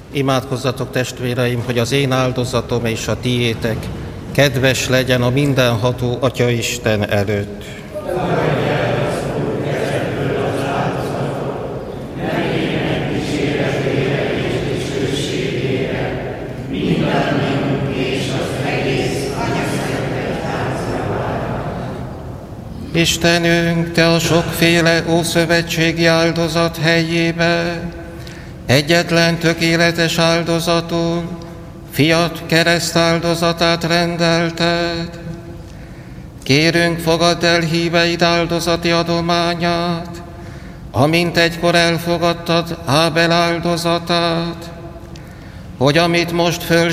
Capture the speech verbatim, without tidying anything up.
Imádkozzatok, testvéreim, hogy az én áldozatom és a tiétek kedves legyen a mindenható Atyaisten előtt. Istenünk, Te a sokféle ószövetségi áldozat helyébe egyetlen tökéletes áldozaton, Fiat keresztáldozatát rendelted. Kérünk, fogadd el híveid áldozati adományát, amint egykor elfogadtad Ábel áldozatát, hogy amit most föl